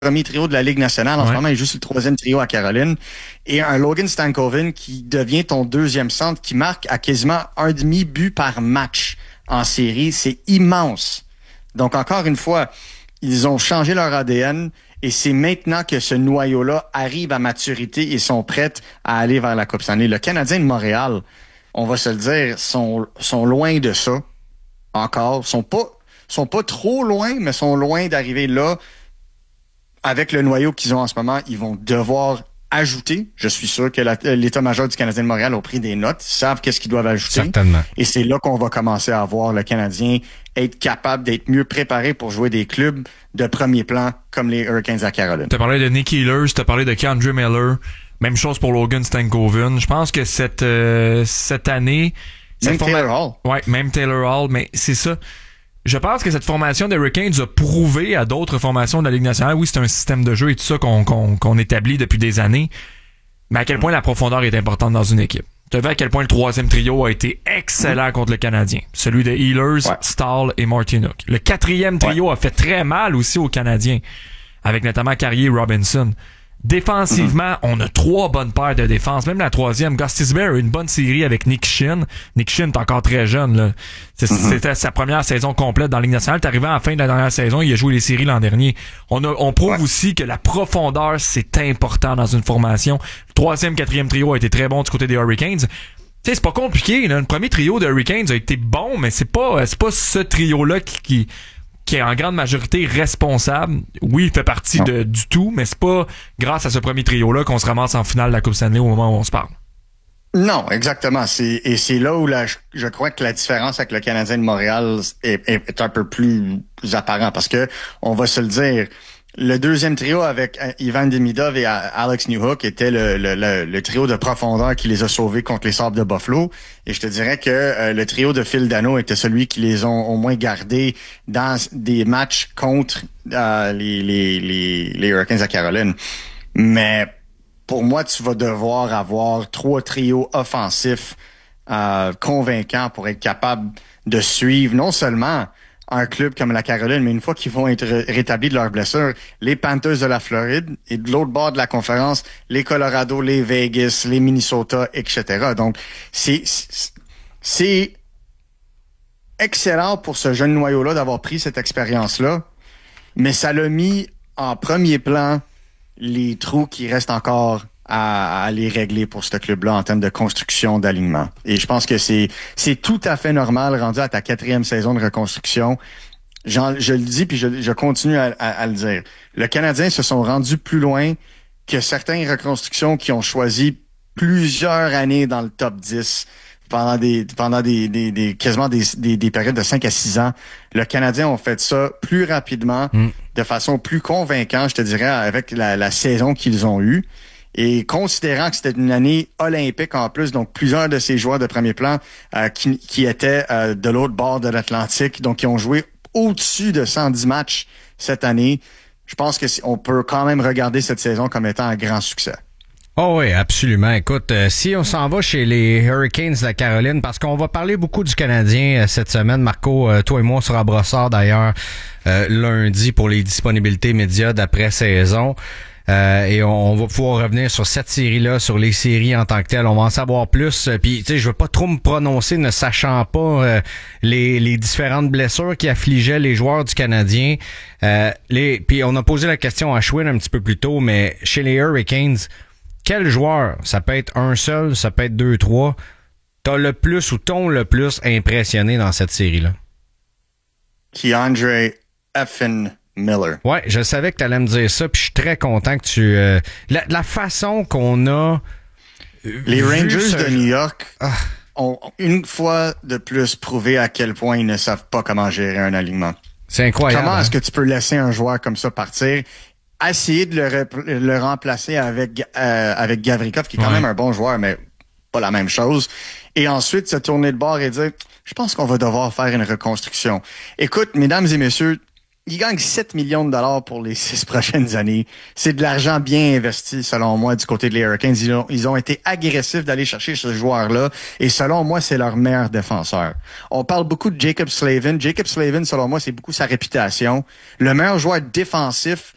premier trio de la Ligue nationale. En ce moment, il joue sur le troisième trio à Caroline. Et un Logan Stankoven qui devient ton deuxième centre, qui marque à quasiment un demi-but par match en série. C'est immense. Donc, encore une fois, ils ont changé leur ADN et c'est maintenant que ce noyau-là arrive à maturité et sont prêts à aller vers la Coupe Stanley. Le Canadien de Montréal, on va se le dire, sont loin de ça encore. Sont pas trop loin, mais sont loin d'arriver là. Avec le noyau qu'ils ont en ce moment, ils vont devoir ajouter. Je suis sûr que l'état-major du Canadien de Montréal a pris des notes. Ils savent qu'est-ce qu'ils doivent ajouter. Certainement. Et c'est là qu'on va commencer à voir le Canadien être capable d'être mieux préparé pour jouer des clubs de premier plan comme les Hurricanes à Caroline. Tu as parlé de Nick Ehlers, tu as parlé de K'Andre Miller. Même chose pour Logan Stankoven. Je pense que cette année... Même Taylor Hall. Ouais, même Taylor Hall, mais c'est ça. Je pense que cette formation des Hurricanes a prouvé à d'autres formations de la Ligue nationale, oui, c'est un système de jeu et tout ça qu'on établit depuis des années, mais à quel point la profondeur est importante dans une équipe. Tu as vu à quel point le troisième trio a été excellent contre le Canadien. Celui de Ehlers, Stahl et Martinook. Le quatrième trio a fait très mal aussi aux Canadiens, avec notamment Carrier et Robinson. Défensivement, on a 3 bonnes paires de défense. Même la troisième, Gostisbehere a eu une bonne série avec Nick Shin. Nick Shin est encore très jeune, là. C'était sa première saison complète dans la Ligue nationale. T'es arrivé à la fin de la dernière saison, il a joué les séries l'an dernier. On prouve aussi que la profondeur, c'est important dans une formation. Le troisième, quatrième trio a été très bon du côté des Hurricanes. Tu sais, c'est pas compliqué, là. Le premier trio des Hurricanes a été bon, mais c'est pas ce trio-là qui est en grande majorité responsable. Oui, il fait partie du tout, mais c'est pas grâce à ce premier trio-là qu'on se ramasse en finale de la Coupe Stanley au moment où on se parle. Non, exactement. C'est là où je crois que la différence avec le Canadien de Montréal est un peu plus apparent parce que, on va se le dire, le deuxième trio avec Ivan Demidov et Alex Newhook était le trio de profondeur qui les a sauvés contre les Sabres de Buffalo. Et je te dirais que le trio de Phil Dano était celui qui les ont au moins gardés dans des matchs contre les Hurricanes à Caroline. Mais pour moi, tu vas devoir avoir 3 trios offensifs convaincants pour être capable de suivre non seulement un club comme la Caroline, mais une fois qu'ils vont être rétablis de leurs blessures, les Panthers de la Floride et de l'autre bord de la conférence, les Colorado, les Vegas, les Minnesota, etc. Donc, c'est excellent pour ce jeune noyau-là d'avoir pris cette expérience-là, mais ça l'a mis en premier plan les trous qui restent encore à aller régler pour ce club-là en termes de construction d'alignement. Et je pense que c'est tout à fait normal, rendu à ta 4e saison de reconstruction. Je le dis, puis je continue à le dire. Le Canadien se sont rendus plus loin que certaines reconstructions qui ont choisi plusieurs années dans le top 10 pendant quasiment des périodes de 5 à 6 ans. Le Canadien ont fait ça plus rapidement, de façon plus convaincante, je te dirais, avec la saison qu'ils ont eue. Et considérant que c'était une année olympique en plus, donc plusieurs de ces joueurs de premier plan qui étaient de l'autre bord de l'Atlantique, donc qui ont joué au-dessus de 110 matchs cette année, je pense que on peut quand même regarder cette saison comme étant un grand succès. Oh oui, absolument. Écoute, si on s'en va chez les Hurricanes de la Caroline, parce qu'on va parler beaucoup du Canadien cette semaine, Marco, toi et moi, on sera à Brossard d'ailleurs lundi pour les disponibilités médias d'après-saison. Et on va pouvoir revenir sur cette série-là, sur les séries en tant que telles. On va en savoir plus. Puis, tu sais, je veux pas trop me prononcer ne sachant pas les différentes blessures qui affligeaient les joueurs du Canadien. Puis on a posé la question à Schwinn un petit peu plus tôt, mais chez les Hurricanes, quel joueur, ça peut être un seul, ça peut être 2, 3, t'ont le plus impressionné dans cette série-là? K'Andre Effin Miller. Ouais, je savais que tu allais me dire ça, puis je suis très content que tu... la façon qu'on a... Les Rangers de New York ont une fois de plus prouvé à quel point ils ne savent pas comment gérer un alignement. C'est incroyable. Comment est-ce que tu peux laisser un joueur comme ça partir, essayer de le remplacer avec Gavrikov, qui est quand même un bon joueur, mais pas la même chose, et ensuite se tourner de bord et dire « Je pense qu'on va devoir faire une reconstruction. » Écoute, mesdames et messieurs, ils gagnent 7 millions de dollars pour les 6 prochaines années. C'est de l'argent bien investi, selon moi, du côté des Hurricanes. Ils ont été agressifs d'aller chercher ce joueur-là. Et selon moi, c'est leur meilleur défenseur. On parle beaucoup de Jaccob Slavin. Jaccob Slavin, selon moi, c'est beaucoup sa réputation. Le meilleur joueur défensif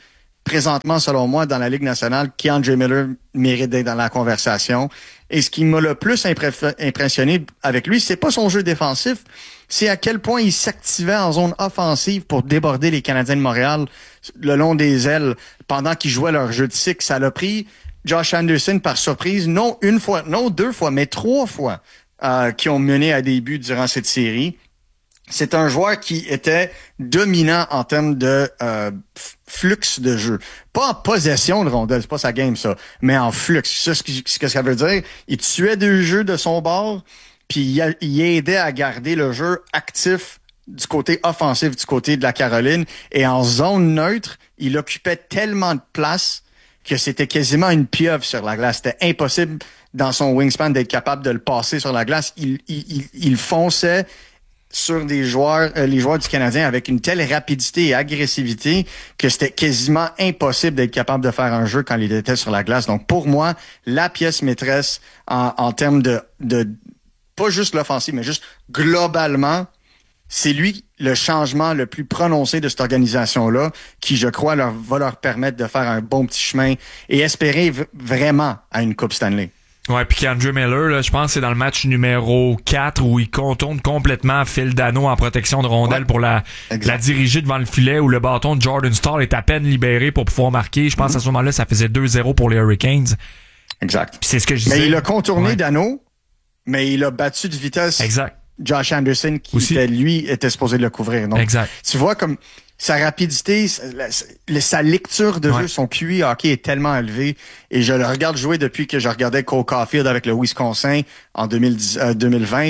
présentement, selon moi, dans la Ligue nationale, K'Andre Miller mérite d'être dans la conversation. Et ce qui m'a le plus impressionné avec lui, c'est pas son jeu défensif, c'est à quel point il s'activait en zone offensive pour déborder les Canadiens de Montréal le long des ailes pendant qu'ils jouaient leur jeu de cycle. Ça l'a pris Josh Anderson par surprise, non une fois, non deux fois, mais 3 fois, qui ont mené à des buts durant cette série. C'est un joueur qui était dominant en termes de flux de jeu. Pas en possession de rondelle, c'est pas sa game ça, mais en flux. C'est ce que ça veut dire. Il tuait 2 jeux de son bord, puis il aidait à garder le jeu actif du côté offensif, du côté de la Caroline. Et en zone neutre, il occupait tellement de place que c'était quasiment une pieuvre sur la glace. C'était impossible dans son wingspan d'être capable de le passer sur la glace. Il fonçait sur des joueurs, les joueurs du Canadien avec une telle rapidité et agressivité que c'était quasiment impossible d'être capable de faire un jeu quand il était sur la glace. Donc pour moi, la pièce maîtresse en termes de pas juste l'offensive, mais juste globalement, c'est lui le changement le plus prononcé de cette organisation-là qui, je crois, va leur permettre de faire un bon petit chemin et espérer vraiment à une Coupe Stanley. Ouais, puis K'Andre Miller, là, je pense que c'est dans le match numéro 4 où il contourne complètement Phil Dano en protection de rondelle pour la diriger devant le filet où le bâton de Jordan Staal est à peine libéré pour pouvoir marquer. Je pense à ce moment-là, ça faisait 2-0 pour les Hurricanes. Exact. Puis c'est ce que je disais. Mais il a contourné Dano, mais il a battu de vitesse Josh Anderson qui était supposé le couvrir. Donc, tu vois comme sa rapidité, sa lecture de jeu, son QI hockey est tellement élevé. Et je le regarde jouer depuis que je regardais Cole Caulfield avec le Wisconsin en 2020.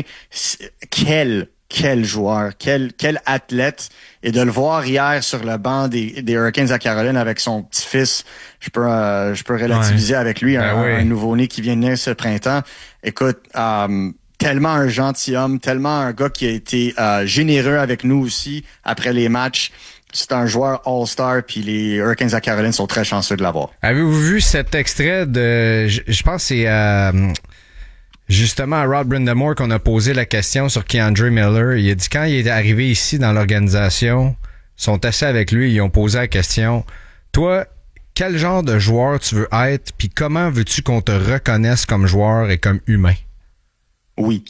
Quel joueur, quel athlète. Et de le voir hier sur le banc des Hurricanes à Caroline avec son petit-fils, je peux relativiser avec lui, un nouveau-né qui vient de naître ce printemps. Écoute, tellement un gentilhomme, tellement un gars qui a été généreux avec nous aussi après les matchs. C'est un joueur all-star, puis les Hurricanes à Caroline sont très chanceux de l'avoir. Avez-vous vu cet extrait de... Je pense que c'est justement à Rod Brind'Amour qu'on a posé la question sur K'Andre Miller. Il a dit quand il est arrivé ici dans l'organisation, ils sont assis avec lui, ils ont posé la question, toi, quel genre de joueur tu veux être, puis comment veux-tu qu'on te reconnaisse comme joueur et comme humain? Oui.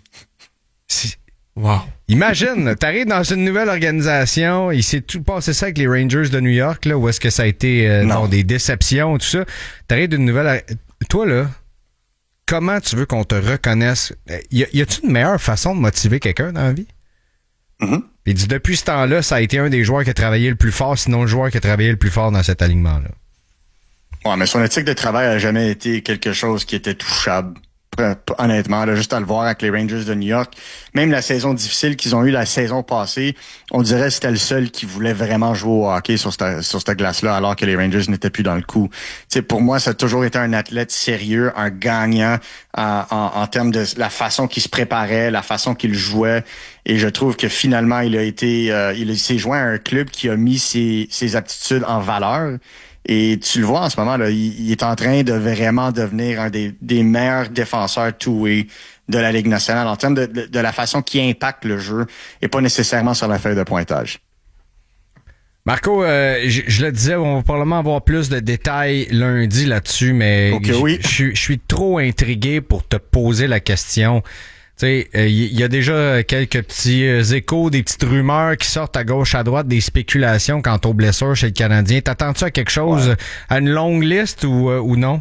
Wow. Imagine, t'arrives dans une nouvelle organisation, il s'est tout passé ça avec les Rangers de New York, là, où est-ce que ça a été des déceptions, tout ça. T'arrives d'une nouvelle... Toi, là, comment tu veux qu'on te reconnaisse? Y a-t-il une meilleure façon de motiver quelqu'un dans la vie? Mm-hmm. Il dit, depuis ce temps-là, ça a été un des joueurs qui a travaillé le plus fort, sinon le joueur qui a travaillé le plus fort dans cet alignement-là. Ouais, mais son éthique de travail a jamais été quelque chose qui était touchable. Honnêtement, là, juste à le voir avec les Rangers de New York, même la saison difficile qu'ils ont eue la saison passée, on dirait que c'était le seul qui voulait vraiment jouer au hockey sur cette glace-là, alors que les Rangers n'étaient plus dans le coup. T'sais, pour moi, ça a toujours été un athlète sérieux, un gagnant en termes de la façon qu'il se préparait, la façon qu'il jouait. Et je trouve que finalement, il s'est joint à un club qui a mis ses aptitudes en valeur. Et tu le vois en ce moment, là, il est en train de vraiment devenir un des meilleurs défenseurs two-way de la Ligue nationale en termes de la façon qu'il impacte le jeu et pas nécessairement sur la feuille de pointage. Marco, je le disais, on va probablement avoir plus de détails lundi là-dessus, mais je suis trop intrigué pour te poser la question. Tu sais, il y a déjà quelques petits échos, des petites rumeurs qui sortent à gauche, à droite, des spéculations quant aux blessures chez le Canadien. T'attends-tu à quelque chose, à une longue liste ou non?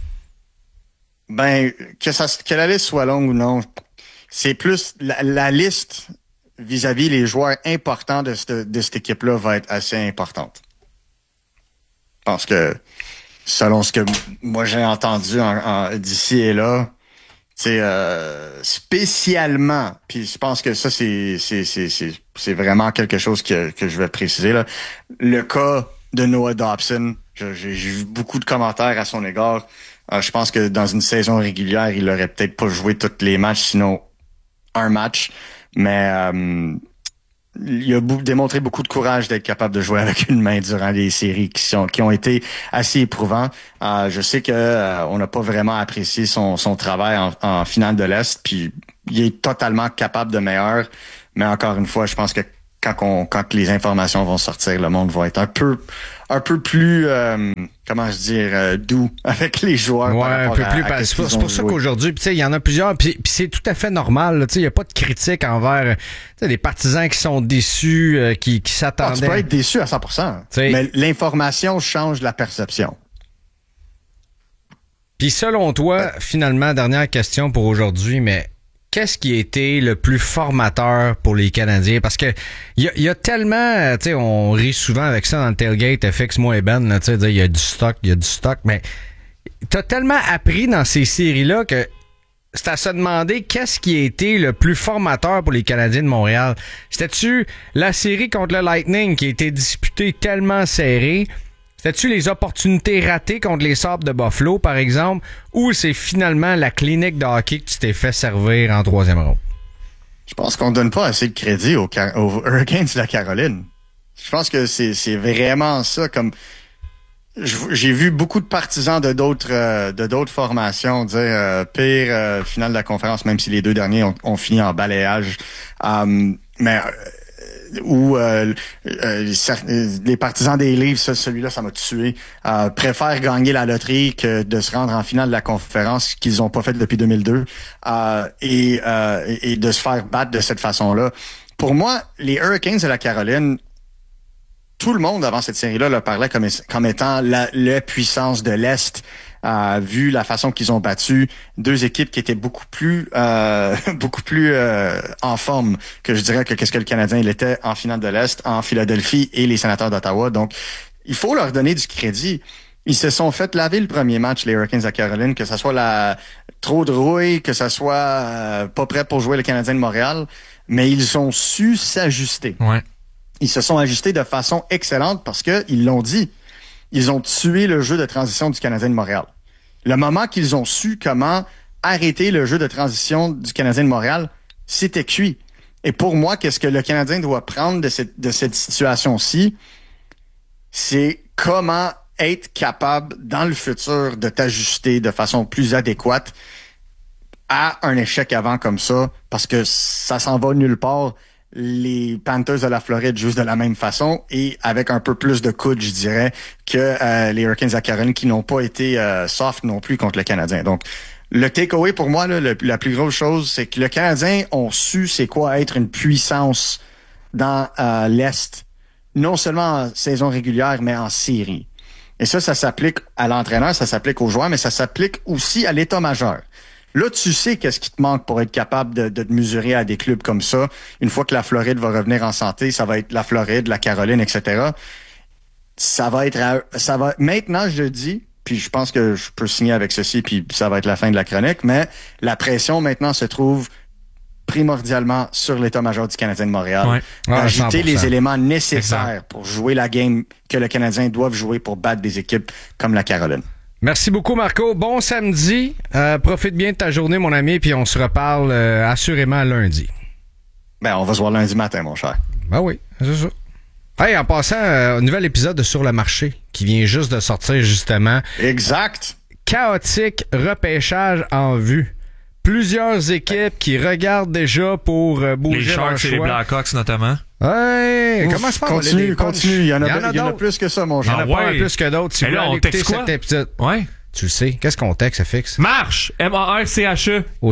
Ben, que la liste soit longue ou non, c'est plus la liste vis-à-vis les joueurs importants de cette équipe-là va être assez importante. Parce que, selon ce que moi j'ai entendu d'ici et là, c'est spécialement, puis je pense que ça c'est vraiment quelque chose que je vais préciser là. Le cas de Noah Dobson, j'ai vu beaucoup de commentaires à son égard. Je pense que dans une saison régulière, il aurait peut-être pas joué tous les matchs, sinon un match, mais il a démontré beaucoup de courage d'être capable de jouer avec une main durant les séries qui ont été assez éprouvants. Je sais que on n'a pas vraiment apprécié son travail en finale de l'Est, puis il est totalement capable de meilleur. Mais encore une fois, je pense que quand les informations vont sortir, le monde va être un peu plus, comment je dire, doux avec les joueurs. Ouais, un peu plus. C'est pour ça qu'aujourd'hui, tu sais, il y en a plusieurs, puis c'est tout à fait normal. Tu sais, il y a pas de critique envers, tu sais, des partisans qui sont déçus, qui s'attendaient. Tu peux être déçu à 100%. T'sais, mais l'information change la perception. Puis selon toi, finalement, dernière question pour aujourd'hui, mais qu'est-ce qui a été le plus formateur pour les Canadiens? Parce que il y a tellement, tu sais, on rit souvent avec ça dans le tailgate, FX, moi et Ben, tu sais, il y a du stock, mais t'as tellement appris dans ces séries-là que c'est à se demander qu'est-ce qui a été le plus formateur pour les Canadiens de Montréal. C'était-tu la série contre le Lightning qui a été disputée tellement serrée? C'était-tu les opportunités ratées contre les Sabres de Buffalo, par exemple, ou c'est finalement la clinique de hockey que tu t'es fait servir en troisième ronde? Je pense qu'on donne pas assez de crédit aux Hurricanes de la Caroline. Je pense que c'est vraiment ça. Comme j'ai vu beaucoup de partisans de d'autres formations dire pire finale de la conférence, même si les deux derniers ont fini en balayage. Mais où les partisans des livres, celui-là, ça m'a tué, préfèrent gagner la loterie que de se rendre en finale de la conférence qu'ils ont pas fait depuis 2002 et de se faire battre de cette façon-là. Pour moi, les Hurricanes de la Caroline, tout le monde avant cette série-là le parlait comme étant la puissance de l'Est. Vu la façon qu'ils ont battu deux équipes qui étaient beaucoup plus en forme que je dirais que qu'est-ce que le Canadien il était en finale de l'Est, en Philadelphie et les Sénateurs d'Ottawa. Donc, il faut leur donner du crédit. Ils se sont fait laver le premier match, les Hurricanes à Caroline, que ça soit trop de rouille, que ça soit pas prêt pour jouer le Canadien de Montréal, mais ils ont su s'ajuster. Ouais. Ils se sont ajustés de façon excellente parce que ils l'ont dit. Ils ont tué le jeu de transition du Canadien de Montréal. Le moment qu'ils ont su comment arrêter le jeu de transition du Canadien de Montréal, c'était cuit. Et pour moi, qu'est-ce que le Canadien doit prendre de cette situation-ci? C'est comment être capable, dans le futur, de t'ajuster de façon plus adéquate à un échec avant comme ça, parce que ça s'en va nulle part. Les Panthers de la Floride jouent de la même façon et avec un peu plus de coude, je dirais, que les Hurricanes à Caroline qui n'ont pas été soft non plus contre le Canadien. Donc, le takeaway pour moi, là, la plus grosse chose, c'est que le Canadien ont su c'est quoi être une puissance dans l'Est, non seulement en saison régulière, mais en série. Et ça s'applique à l'entraîneur, ça s'applique aux joueurs, mais ça s'applique aussi à l'état-major. Là, tu sais qu'est-ce qui te manque pour être capable de te mesurer à des clubs comme ça. Une fois que la Floride va revenir en santé, ça va être la Floride, la Caroline, etc. Maintenant, je le dis, puis je pense que je peux signer avec ceci, puis ça va être la fin de la chronique, mais la pression maintenant se trouve primordialement sur l'état-major du Canadien de Montréal. Ouais. Ajouter 100%. les éléments nécessaires pour jouer la game que le Canadien doit jouer pour battre des équipes comme la Caroline. Merci beaucoup, Marco. Bon samedi. Profite bien de ta journée, mon ami, puis on se reparle assurément lundi. On va se voir lundi matin, mon cher. Ben oui, c'est ça. Hey, en passant, nouvel épisode de Sur le marché qui vient juste de sortir, justement. Exact. Chaotique repêchage en vue. Plusieurs équipes qui regardent déjà pour bouger les Sharks et les Blackhawks, notamment. Ouais, Ouf, comment se passe? Continue. Il y en a d'autres. plus que ça, mon Il y en cher. a pas un plus que d'autres. Si Et vous là, voulez on écouter texte quoi? cet épisode, Ouais. tu le sais. Qu'est-ce qu'on texte, fixe? Marche! M-A-R-C-H-E. Au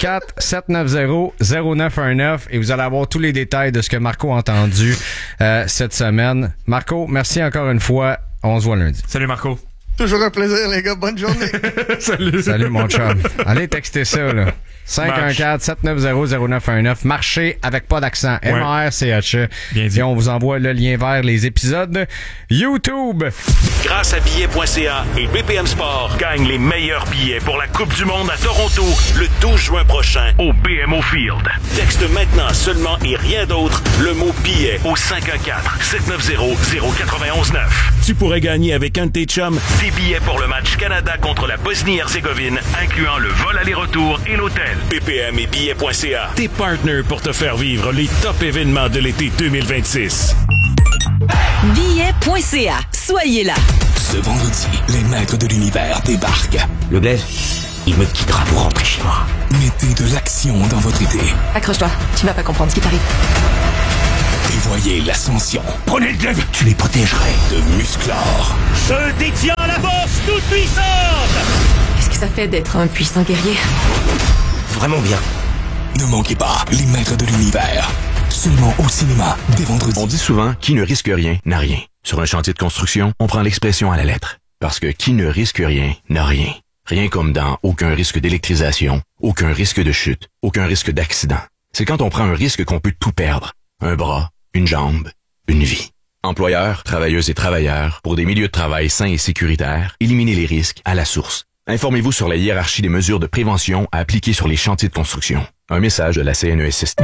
514-790-0919 et vous allez avoir tous les détails de ce que Marco a entendu cette semaine. Marco, merci encore une fois. On se voit lundi. Salut, Marco. Toujours un plaisir, les gars. Bonne journée. Salut. Salut, mon chum. Allez texter ça, là. 514-790-0919. Marché avec pas d'accent. Ouais. M-A-R-C-H-E. Bien dit. Et on vous envoie le lien vers les épisodes YouTube. Grâce à billets.ca et BPM Sport, gagne les meilleurs billets pour la Coupe du Monde à Toronto le 12 juin prochain au BMO Field. Texte maintenant seulement et rien d'autre le mot billet au 514-790-0919. Tu pourrais gagner avec un de tes chums des billets pour le match Canada contre la Bosnie-Herzégovine, incluant le vol aller-retour et l'hôtel. BPM et billets.ca, tes partners pour te faire vivre les top événements de l'été 2026. Billets.ca. Soyez là. Ce vendredi, les maîtres de l'univers débarquent. Le Blaise, il me quittera pour rentrer chez moi. Mettez de l'action dans votre été. Accroche-toi, tu vas pas comprendre ce qui t'arrive. Prévoyez l'ascension. Prenez le glaive, tu les protégerais. De Musclor. Je détiens la force toute puissante. Qu'est-ce que ça fait d'être un puissant guerrier? Vraiment bien. Ne manquez pas Les Maîtres de l'Univers. Seulement au cinéma, dès vendredi. On dit souvent, qui ne risque rien, n'a rien. Sur un chantier de construction, on prend l'expression à la lettre. Parce que qui ne risque rien, n'a rien. Rien comme dans aucun risque d'électrisation, aucun risque de chute, aucun risque d'accident. C'est quand on prend un risque qu'on peut tout perdre. Un bras, une jambe, une vie. Employeurs, travailleuses et travailleurs, pour des milieux de travail sains et sécuritaires, éliminez les risques à la source. Informez-vous sur la hiérarchie des mesures de prévention à appliquer sur les chantiers de construction. Un message de la CNESST.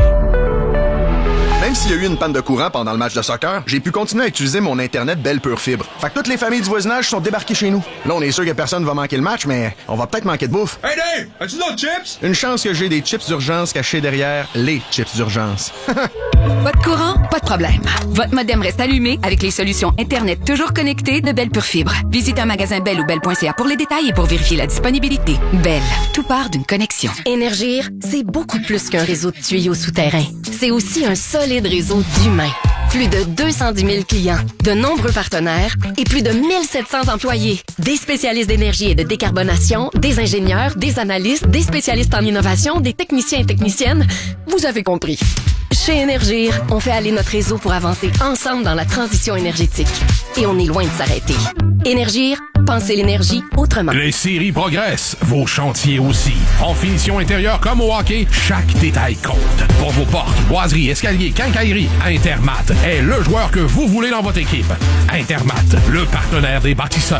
Même s'il y a eu une panne de courant pendant le match de soccer, j'ai pu continuer à utiliser mon Internet Belle Pure Fibre. Fait que toutes les familles du voisinage sont débarquées chez nous. Là, on est sûr que personne va manquer le match, mais on va peut-être manquer de bouffe. Hey Dave, as-tu d'autres chips? Une chance que j'ai des chips d'urgence cachés derrière les chips d'urgence. Pas de courant? Pas de problème. Votre modem reste allumé avec les solutions Internet toujours connectées de Belle Pure Fibre. Visitez un magasin Belle ou Belle.ca pour les détails et pour vérifier la disponibilité. Belle, tout part d'une connexion. Énergir, c'est beaucoup plus qu'un réseau de tuyaux souterrains. C'est aussi un solide réseau d'humains. Plus de 210 000 clients, de nombreux partenaires et plus de 1700 employés. Des spécialistes d'énergie et de décarbonation, des ingénieurs, des analystes, des spécialistes en innovation, des techniciens et techniciennes. Vous avez compris. Chez Énergir, on fait aller notre réseau pour avancer ensemble dans la transition énergétique. Et on est loin de s'arrêter. Énergir, pensez l'énergie autrement. Les séries progressent, vos chantiers aussi. En finition intérieure comme au hockey, chaque détail compte. Pour vos portes, boiseries, escaliers, quincailleries, Intermat est le joueur que vous voulez dans votre équipe. Intermat, le partenaire des bâtisseurs.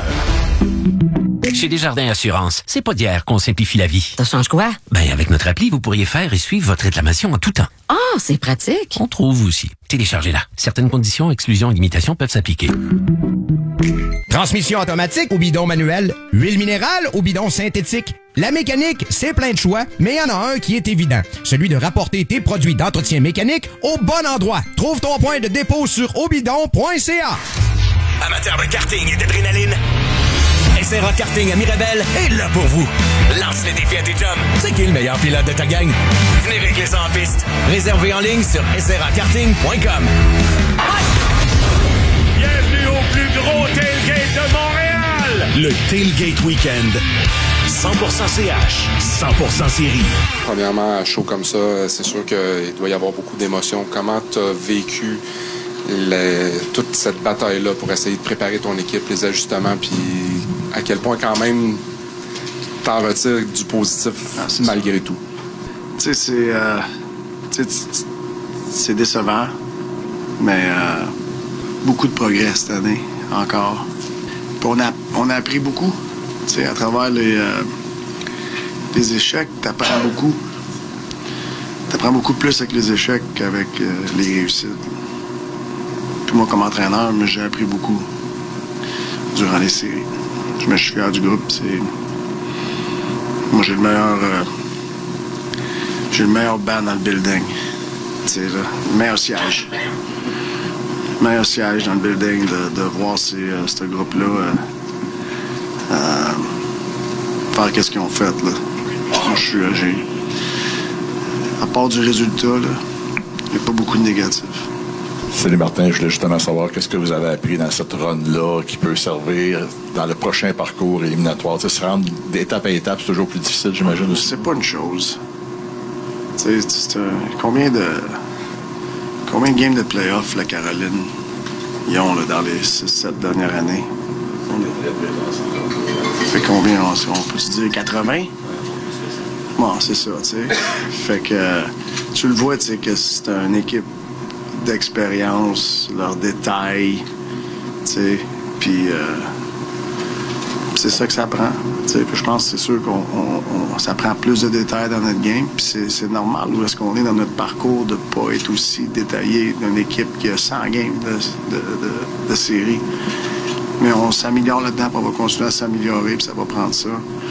Chez Desjardins Assurance, c'est pas d'hier qu'on simplifie la vie. Ça change quoi? Ben, avec notre appli, vous pourriez faire et suivre votre réclamation en tout temps. Ah, c'est pratique. On trouve aussi. Téléchargez-la. Certaines conditions, exclusions et limitations peuvent s'appliquer. Transmission automatique ou bidon manuel, huile minérale ou bidon synthétique. La mécanique, c'est plein de choix, mais il y en a un qui est évident. Celui de rapporter tes produits d'entretien mécanique au bon endroit. Trouve ton point de dépôt sur obidon.ca. Amateur de karting et d'adrénaline, SRA Karting à Mirabel est là pour vous. Lance le défi à tes chums. C'est qui le meilleur pilote de ta gang? Venez régler ça en piste. Réservez en ligne sur srakarting.com. Bienvenue au plus gros tailgate de Montréal! Le Tailgate Weekend. 100% CH, 100% série. Premièrement, à chaud comme ça, c'est sûr qu'il doit y avoir beaucoup d'émotions. Comment tu as vécu toute cette bataille-là pour essayer de préparer ton équipe, les ajustements, puis à quel point quand même t'en retires du positif malgré tout? Tu sais, c'est décevant, mais beaucoup de progrès cette année, encore. Puis on a appris beaucoup. Tu sais, à travers les échecs, t'apprends beaucoup. T'apprends beaucoup plus avec les échecs qu'avec les réussites. Puis moi, comme entraîneur, j'ai appris beaucoup durant les séries. Je suis fier du groupe. Moi, j'ai le meilleur band dans le building. Tu sais, là, le meilleur siège. Le meilleur siège dans le building de voir ce groupe-là faire qu'est-ce qu'ils ont fait, là. Moi, à part du résultat, là, il n'y a pas beaucoup de négatifs. Salut Martin, je voulais justement savoir qu'est-ce que vous avez appris dans cette run-là qui peut servir dans le prochain parcours éliminatoire. Tu sais, se rendre d'étape à étape, c'est toujours plus difficile, j'imagine aussi. C'est pas une chose. Tu sais, combien de games de play-off la Caroline ils ont là, dans les 6-7 dernières années? Ça fait combien? On peut se dire 80? Bon, c'est ça, tu sais. Fait que tu le vois, tu sais, que c'est une équipe d'expérience, leurs détails, tu sais, puis c'est ça que ça prend, tu sais, puis je pense que c'est sûr ça prend plus de détails dans notre game, puis c'est normal où est-ce qu'on est dans notre parcours de pas être aussi détaillé d'une équipe qui a 100 games de série, mais on s'améliore là-dedans, puis on va continuer à s'améliorer, puis ça va prendre ça,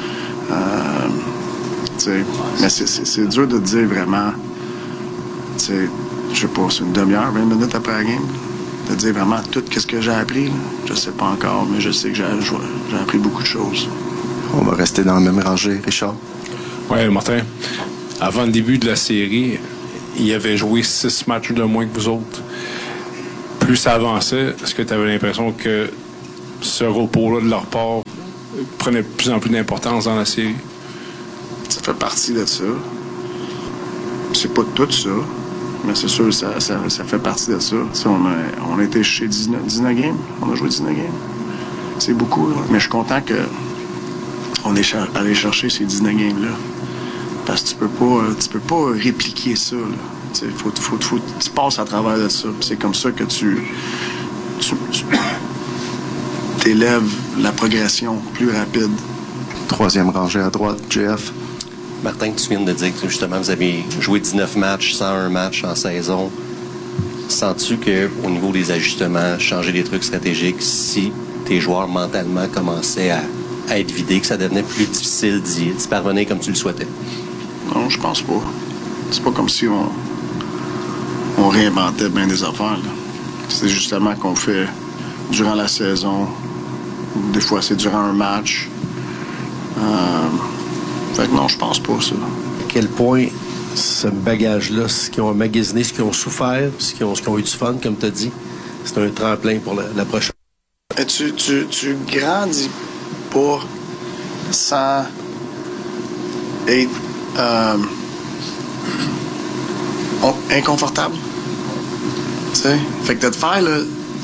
tu sais, mais c'est dur de dire vraiment, tu sais, je sais pas, c'est une demi-heure, 20 minutes après la game, de dire vraiment tout ce que j'ai appris. Là. Je sais pas encore, mais je sais que j'ai appris beaucoup de choses. On va rester dans la même rangée, Richard. Oui, Martin. Avant le début de la série, il avait joué 6 matchs de moins que vous autres. plus ça avançait, est-ce que tu avais l'impression que ce repos-là de leur part prenait de plus en plus d'importance dans la série? Ça fait partie de ça. C'est pas tout ça, mais c'est sûr que ça fait partie de ça. On a été chez 19 games. On a joué 19 games. C'est beaucoup, là. Mais je suis content qu'on est allé chercher ces 19 games-là. Parce que tu peux pas répliquer ça, là. Faut que tu passes à travers de ça. C'est comme ça que tu t'élèves la progression plus rapide. Troisième rangée à droite, JF. Martin, tu viens de dire que justement vous avez joué 19 matchs, 101 matchs en saison. Sens-tu qu'au niveau des ajustements, changer des trucs stratégiques, si tes joueurs mentalement commençaient à être vidés, que ça devenait plus difficile d'y parvenir comme tu le souhaitais? Non, je pense pas. C'est pas comme si on réinventait bien des affaires, là. C'est justement qu'on fait durant la saison. Des fois, c'est durant un match. Fait que non, je pense pas, ça. À quel point ce bagage-là, ce qu'ils ont emmagasiné, ce qu'ils ont souffert, ce qu'ils ont eu du fun, comme tu as dit, c'est un tremplin pour la prochaine. Tu grandis pas sans être inconfortable. Tu sais? Fait que de te faire là,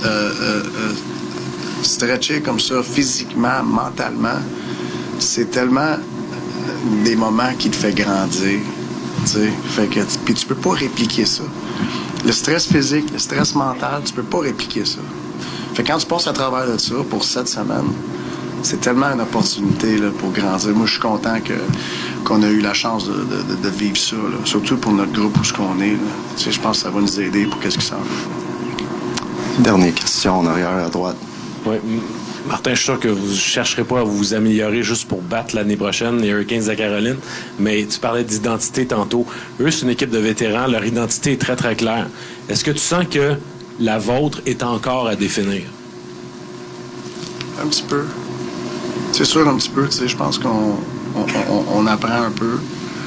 stretcher comme ça, physiquement, mentalement, c'est tellement des moments qui te fait grandir. Tu sais? Fait que puis tu peux pas répliquer ça. Le stress physique, le stress mental, tu peux pas répliquer ça. Fait que quand tu passes à travers de ça pour 7 semaines, c'est tellement une opportunité là, pour grandir. Moi, je suis content qu'on a eu la chance de vivre ça, là. Surtout pour notre groupe où ce qu'on est. Tu sais, je pense que ça va nous aider pour qu'est-ce qui s'en va. Dernière question en arrière à droite. Oui. Martin, je suis sûr que vous ne chercherez pas à vous améliorer juste pour battre l'année prochaine les Hurricanes de Caroline, mais tu parlais d'identité tantôt. Eux, c'est une équipe de vétérans. Leur identité est très, très claire. Est-ce que tu sens que la vôtre est encore à définir? Un petit peu. C'est sûr, un petit peu. Tu sais, je pense qu'on apprend un peu.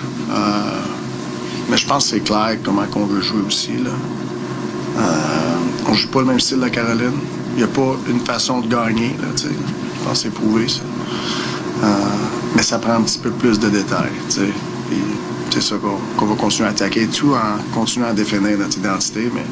Mais je pense que c'est clair comment on veut jouer aussi, là. On joue pas le même style de la Caroline. Il n'y a pas une façon de gagner, là, tu sais. Je pense que c'est prouvé, ça. Mais ça prend un petit peu plus de détails, tu sais. Puis c'est ça qu'on va continuer à attaquer, tout en continuant à définir notre identité, mais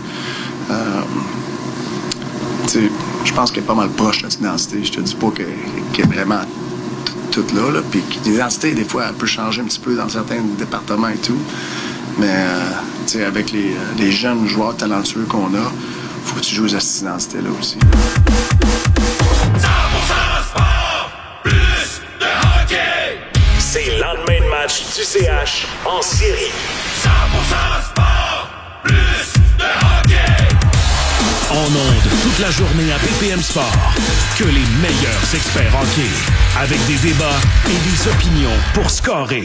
tu sais, je pense qu'elle est pas mal proche de notre identité. Je te dis pas qu'elle est vraiment toute là. Puis l'identité, des fois, elle peut changer un petit peu dans certains départements et tout. Mais tu sais, avec les jeunes joueurs talentueux qu'on a, faut que tu joues à cette identité-là aussi. 100% sport, plus de hockey. C'est le lendemain de match du CH en série. 100% sport, plus de hockey. En ondes toute la journée à BPM Sport. Que les meilleurs experts hockey. Avec des débats et des opinions pour scorer.